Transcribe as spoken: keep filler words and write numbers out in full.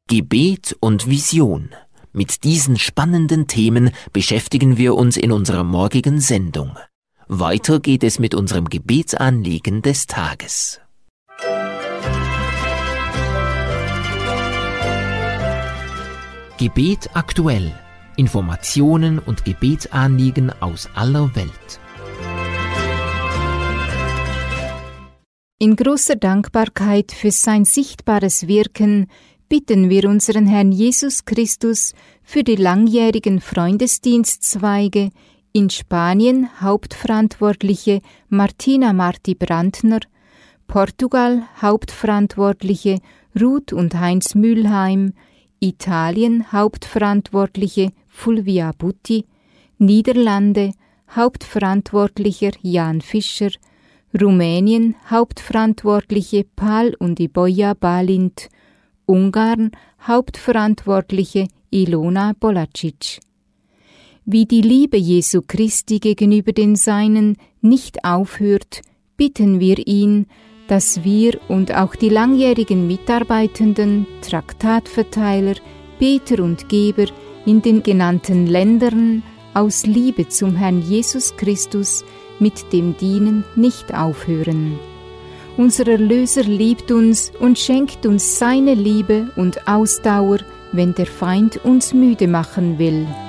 Gebet und Vision. Mit diesen spannenden Themen beschäftigen wir uns in unserer morgigen Sendung. Weiter geht es mit unserem Gebetsanliegen des Tages. Gebet aktuell. Informationen und Gebetsanliegen aus aller Welt. In großer Dankbarkeit für sein sichtbares Wirken bitten wir unseren Herrn Jesus Christus für die langjährigen Freundesdienstzweige in Spanien Hauptverantwortliche Martina Marti Brandner, Portugal Hauptverantwortliche Ruth und Heinz Mülheim, Italien Hauptverantwortliche Fulvia Butti, Niederlande Hauptverantwortlicher Jan Fischer, Rumänien Hauptverantwortliche Pal und Iboja Balint, Ungarn Hauptverantwortliche Ilona Bolacic. Wie die Liebe Jesu Christi gegenüber den Seinen nicht aufhört, bitten wir ihn, dass wir und auch die langjährigen Mitarbeitenden, Traktatverteiler, Beter und Geber in den genannten Ländern aus Liebe zum Herrn Jesus Christus mit dem Dienen nicht aufhören. Unser Erlöser liebt uns und schenkt uns seine Liebe und Ausdauer, wenn der Feind uns müde machen will.